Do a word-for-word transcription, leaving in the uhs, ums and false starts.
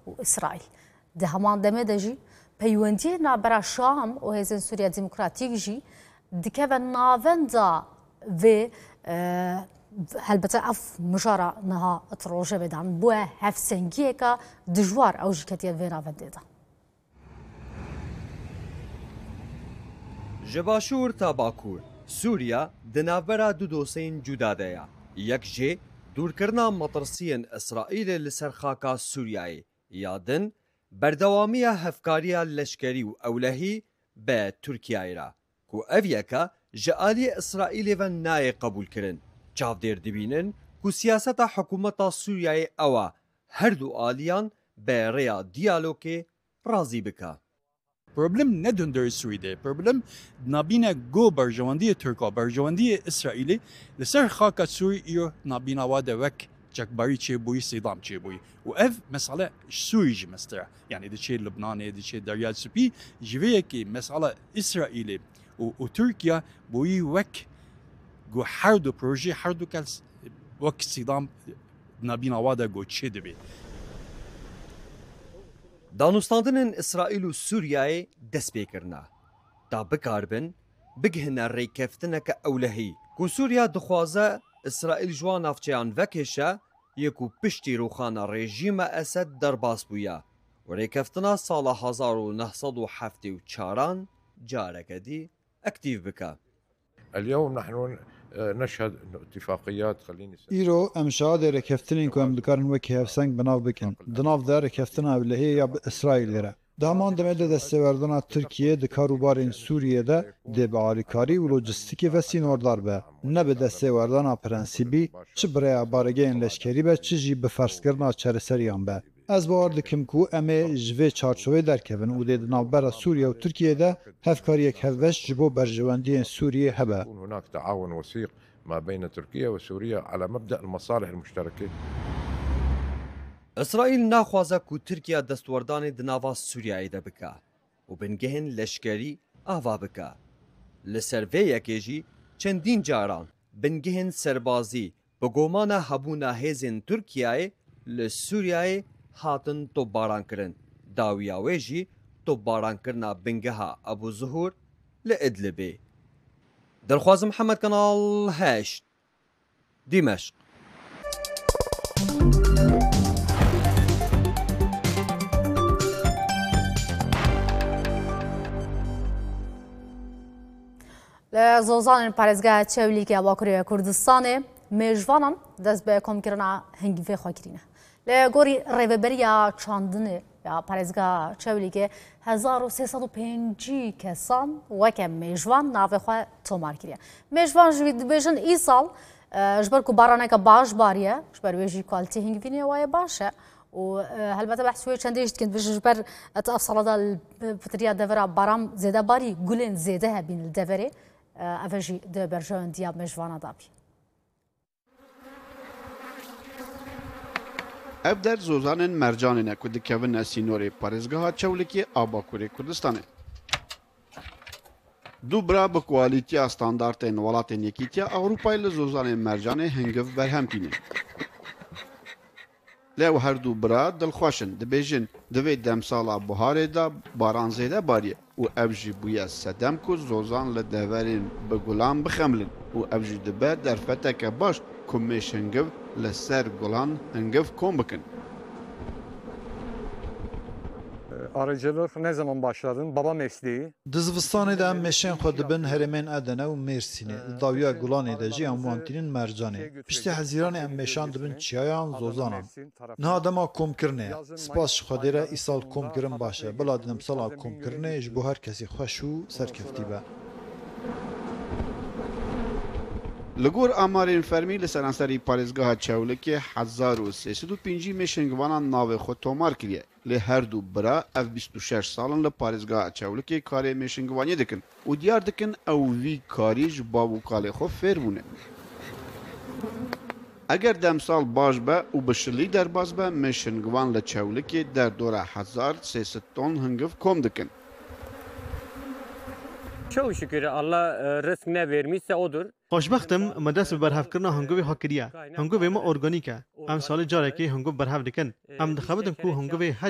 و إسرائيل ده همان دمه دجي بيوندي نابرا شام و هزن سوريا ديمقراطيك جي دكبا نافندا في هلبته اف مجارة نها اتروجه بدن بوه هفسنگیه دجوار او جکتیه في نافنده دا جباشور تا باکور سوریا دنابرا دو دوسین جدا دیا یک جه دورکرنا مطرسین اسرائیل لسر خاکا سوریای یادن بردوامی هفکاریا لشکری و اولهی به ترکیه را کو اویکا جعالی اسرائیل و نای قبول کرن چاودیر دبینن کو سیاست حکومت سوریای اوا هر دو آلیان به ریا دیالوگ رازی بکا problem ندون در سوریده problem نابینا گو برجواندی ترکا برجواندی اسرائیلی لسر خاک سوری ایو نابینا واده وک جکباری چه بوی سیدام چه بوی و اف مسئله سوری جی مستره یعنی ده چه لبنانه ده چه دریای سپی جویه که مسئله اسرائیلی و, و ترکیه بوی وک گو هر دو پروژه هر دو کس وک سیدام نابینا واده گو چه دبی دانوستاندنên İsrail û Sûriyayê dest pê kirine. Da bikarbin, bigihine rêkeftineke ewlehî. Ku Sûriya dixwaze İsraîl ji wan navçeyan vekêşe, yê ku piştî rûxana rejîma Esed derbas bûye. û rêkeftina sala hezar û neh sed û heftê û çaran careke dî ektîv bike. اليوم نحن نشهد اتفاقيات خليني ايرو ام شهاده ركفتنين كو ام دكارن وكي هفسنگ بناو بكن دناف دار ركفتنا ولهي يا اسرائيل را دامان دمده دستوردنا ترکیه دکاروبارین سوریه ده ده به آلیکاری و لوجستیکی و سینوردار به نه به دستوردنا پرنسیبی چه برای بارگین لشکری به چه جی به فرض کردن چرسریان به از باور دکم کو امه جوه چارچوبه درکون و ده نابرا سوریه و ترکیه ده هفکاری یک هفوش جبو برجواندی سوریه هبه هناك تعاون وثيق ما بين تركيا وسوريا على مبدأ المصالح المشتركة İsrail naxwaze ku Tirkiye destwardanê di nava Sûriyayê de bike û bingehên leşkerî ava bike. Li ser vê yekê jî çendîn caran bingehên serbazî bi gomana hebûna hêzên Tirkiyeyê li Sûriyayê hatin topbarankirin. Dawiya wê jî topbarankirina bingeha Ebu Zuhur li Idlibê. Dilxwaz Mihemed Kanal heşt Dîmeşq. لزوزان پارێزگای چەولیکی باکووری کوردستانê mêjvanan dest bi komkirina hingîvê xwe kirîne. Li gorî rêveberiya çandinê ya parêzgeha çewlîkê hezar û sê sed û pêncî kesan weke mêjvan navê xwe tomar kiriye. Mêjvan ji wî dibêjin îsal ji ber ku baraneke baş bariye ji ber wê jî kalîtê hingivînê waye baş e û helbete behs wê çendê jî dikin ji ber ev sala da pitiriya devera baran zêde barî gulên zêde hebîn li deverê ev jî di berjewendiya mêjvana da bî. Ev der zozanên mercanê ne ku dikevin sînorê parêzgeha Çewlikê a Bakurê Kurdistanê. Du bira bi kualîtiya standartên welatên Yekîtiya Ewropayê li zozanên mercanê hingiv berhem tîne. Lê ew her du bira dilxweşin dibêjin di vê demsala buharê da baran zêde bariye û ev jî bûye sedem ku zozan li deverên bi gulan bixemlin û ev jî dibe derfeteke baş ku mêş hingiv li ser gulan hingiv kom bikin. Arıcılık ne zaman başladın? Baba mesleği. Di zivistanê de em meşên xwe dibin herêmên Edenê û Mêrsînê. Li dawiya Gulanê de jî em wan tînin mercanê. Piştî hezîranê em meşan dibin çiyayan zozanan. Niha dema komkirinê ye. Spas ji Xwedê re îsal komkirin baş e. Bila demsala komkirinê ji bo her kesî xweş û serkeftî be. Li gor amarên fermî li seranserî parêzgeha Çewlikê hezar û sê sed û pêncî mêşingivanan navê xwe tomar kiriye. Lê her du bira ev bîst û şeş salin li parêzgeha Çewlikê karê mêşingivaniyê dikin û diyar dikin ew vî karî ji bav û kalê xwe fêr bûne. Eger demsal baş be û bi şilî derbas be mêşingivan li Çewlikê derdora hezar sê sed ton hingiv kom dikin. Çok şükür Allah rızk ne vermişse odur. Xoşbextim me dest bi berhevkirina hingivê xwe kiriye. Hingivê me organîk e. Em salê carekê hingiv berhev dikin. Em dixebitin ku hingivê her